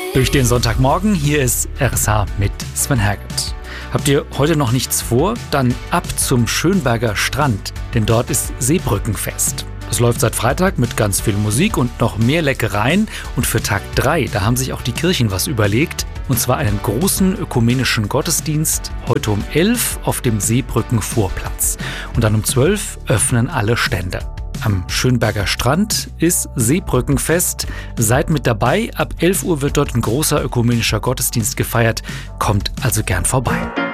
Durch den Sonntagmorgen, hier ist RSH mit Sven Herget. Habt ihr heute noch nichts vor? Dann ab zum Schönberger Strand, denn dort ist Seebrückenfest. Das läuft seit Freitag mit ganz viel Musik und noch mehr Leckereien. Und für Tag 3, da haben sich auch die Kirchen was überlegt. Und zwar einen großen ökumenischen Gottesdienst, heute um 11 auf dem Seebrückenvorplatz. Und dann um 12 öffnen alle Stände. Am Schönberger Strand ist Seebrückenfest. Seid mit dabei, ab 11 Uhr wird dort ein großer ökumenischer Gottesdienst gefeiert. Kommt also gern vorbei.